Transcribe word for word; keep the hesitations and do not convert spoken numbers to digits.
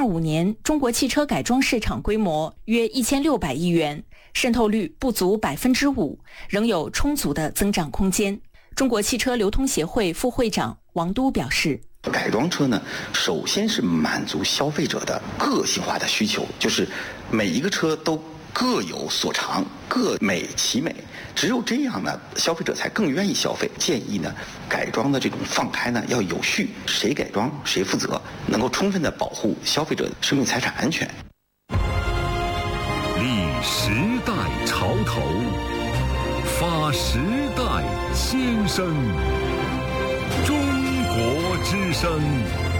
二五年中国汽车改装市场规模约一千六百亿元，渗透率不足百分之五，仍有充足的增长空间。中国汽车流通协会副会长王都表示， 改装车呢，首先是满足消费者的个性化的需求，就是每一个车都各有所长，各美其美，只有这样呢，消费者才更愿意消费。建议呢，改装的这种放开呢要有序，谁改装谁负责，能够充分的保护消费者的生命财产安全。 立时代潮头，发时代先声，中国之声。